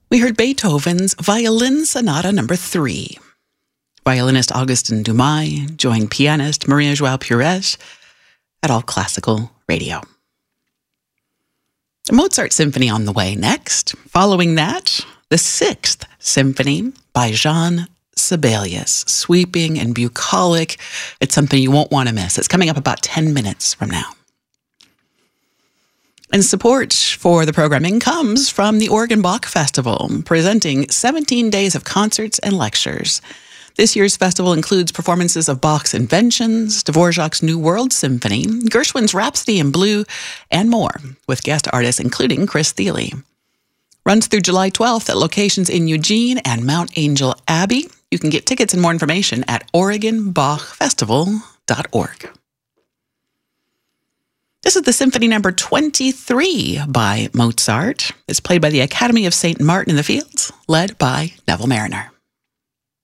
We heard Beethoven's Violin Sonata No. 3. Violinist Augustin Dumay joined pianist Maria Joao Pires at All Classical Radio. The Mozart Symphony on the way next. Following that, the Sixth Symphony by Jean Sibelius. Sweeping and bucolic. It's something you won't want to miss. It's coming up about 10 minutes from now. And support for the programming comes from the Oregon Bach Festival, presenting 17 days of concerts and lectures. This year's festival includes performances of Bach's Inventions, Dvorak's New World Symphony, Gershwin's Rhapsody in Blue, and more, with guest artists including Chris Thile. Runs through July 12th at locations in Eugene and Mount Angel Abbey. You can get tickets and more information at OregonBachFestival.org. This is the Symphony No. 23 by Mozart. It's played by the Academy of St. Martin in the Fields, led by Neville Mariner.